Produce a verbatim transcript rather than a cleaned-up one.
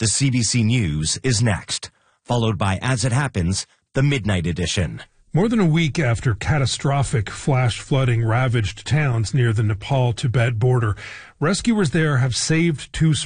The C B C News is next, followed by As It Happens, the Midnight Edition. More than a week after catastrophic flash flooding ravaged towns near the Nepal-Tibet border, rescuers there have saved two